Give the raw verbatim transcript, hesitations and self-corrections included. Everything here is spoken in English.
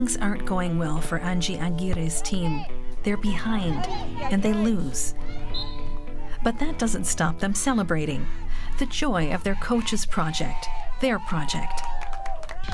Things aren't going well for Angie Aguirre's team. They're behind, and they lose. But that doesn't stop them celebrating the joy of their coach's project, their project.